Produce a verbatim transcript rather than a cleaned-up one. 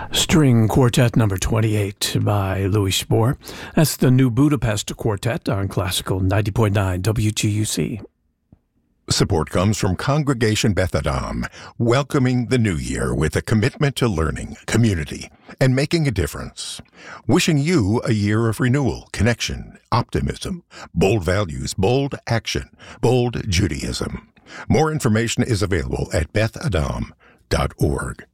String Quartet number twenty-eight by Louis Spohr. That's the New Budapest Quartet on Classical ninety point nine W G U C. Support comes from Congregation Beth Adam, welcoming the new year with a commitment to learning, community, and making a difference. Wishing you a year of renewal, connection, optimism, bold values, bold action, bold Judaism. More information is available at beth adam dot org.